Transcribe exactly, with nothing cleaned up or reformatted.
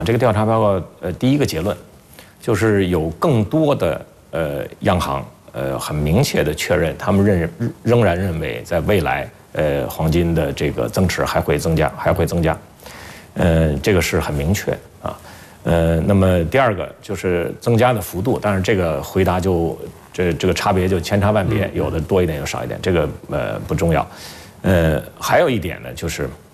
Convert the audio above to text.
这个调查报告，呃，第一个结论就是有更多的呃央行，呃，很明确的确认，他们认仍然认为在未来，呃，黄金的这个增持还会增加，还会增加，呃，这个是很明确啊。呃，那么第二个就是增加的幅度，当然这个回答就这这个差别就千差万别，有的多一点，有少一点，这个呃不重要。呃，还有一点呢，就是